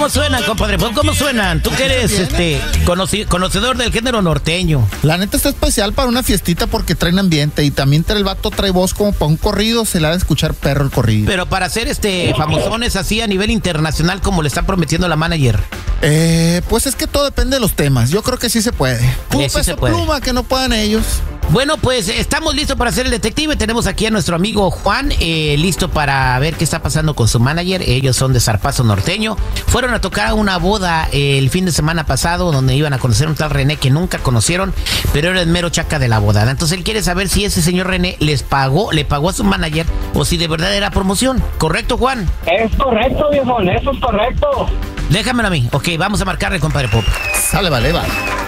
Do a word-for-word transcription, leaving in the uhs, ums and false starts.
¿Cómo suenan, compadre? ¿Cómo suenan? Tú que eres este conoci- conocedor del género norteño. La neta está especial para una fiestita porque traen ambiente y también trae el vato, trae voz como para un corrido, se le ha de escuchar perro el corrido. Pero para hacer este famosones así a nivel internacional como le está prometiendo la manager. Eh, pues es que todo depende de los temas. Yo creo que sí se puede. Un Sí, sí peso se puede. pluma que no puedan ellos. Bueno, pues estamos listos para hacer el detective. Tenemos aquí a nuestro amigo Juan, eh, listo para ver qué está pasando con su manager. Ellos son de Zarpazo Norteño. Fueron a tocar a una boda eh, el fin de semana pasado donde iban a conocer a un tal René que nunca conocieron, pero era el mero chaca de la boda. Entonces él quiere saber si ese señor René les pagó, le pagó a su manager o si de verdad era promoción. ¿Correcto, Juan? Es correcto, viejo, eso es correcto. Déjamelo a mí. Ok, vamos a marcarle, compadre Pop. Sale, vale, vale.